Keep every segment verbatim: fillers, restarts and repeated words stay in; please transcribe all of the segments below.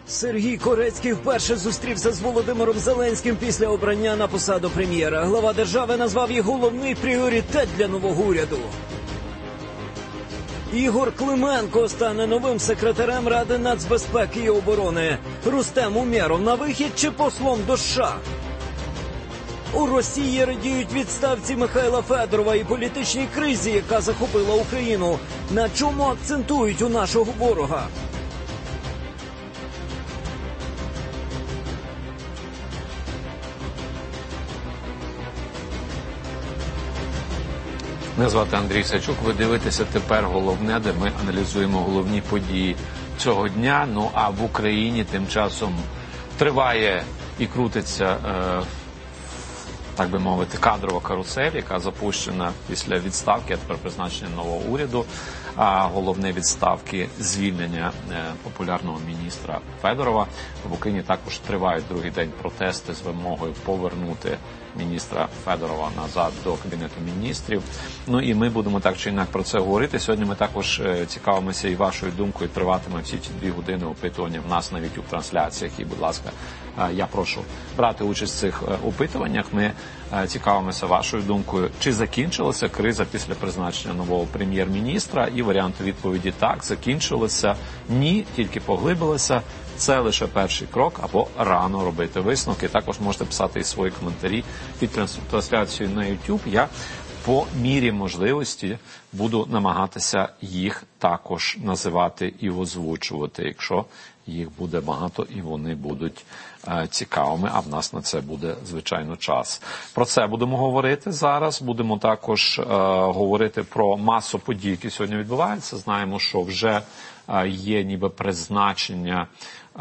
Сергій Корецький вперше зустрівся з Володимиром Зеленським після обрання на посаду прем'єра. Глава держави назвав їх головний пріоритет для нового уряду. Ігор Клименко стане новим секретарем Ради нацбезпеки і оборони. Рустем Умєров на вихід чи послом до США? У Росії радіють відставці Михайла Федорова і політичній кризі, яка захопила Україну. На чому акцентують у нашого ворога? Мене звати Андрій Сачук. Ви дивитеся «Тепер головне», де ми аналізуємо головні події цього дня. Ну а в Україні тим часом триває і крутиться, е, так би мовити, кадрова карусель, яка запущена після відставки, а тепер призначення нового уряду. А головне відставки – звільнення е, популярного міністра Федорова. В Україні також тривають другий день протести з вимогою повернути міністра Федорова назад до Кабінету міністрів. Ну і ми будемо так чи інакше про це говорити. Сьогодні ми також е, цікавимося і вашою думкою. Триватиме всі ці дві години опитування в нас на YouTube-трансляціях. І, будь ласка, е, я прошу брати участь в цих е, опитуваннях. Ми е, цікавимося вашою думкою. Чи закінчилася криза після призначення нового прем'єр-міністра? І варіант відповіді так, закінчилася. Ні, тільки поглибилася. Це лише перший крок, або рано робити висновки. Також можете писати і свої коментарі під трансляцією на YouTube. Я по мірі можливості буду намагатися їх також називати і озвучувати, якщо їх буде багато і вони будуть е, цікавими, а в нас на це буде, звичайно, час. Про це будемо говорити зараз. Будемо також е, говорити про масу подій, які сьогодні відбуваються. Знаємо, що вже е, є ніби призначення е,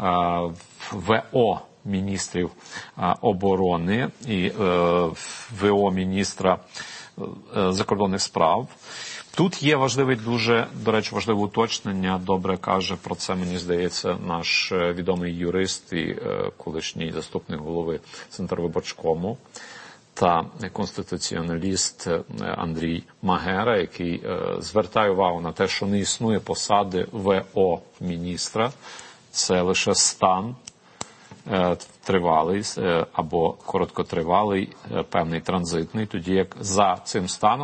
ВО міністрів е, оборони і е, ВО міністра е, закордонних справ. Тут є важливе, дуже, до речі, важливе уточнення. Добре каже про це, мені здається, наш відомий юрист і е, колишній заступник голови Центрвиборчкому та конституціоналіст Андрій Магера, який е, звертає увагу на те, що не існує посади ВО міністра. Це лише стан е, тривалий е, або короткотривалий, е, певний транзитний, тоді як за цим станом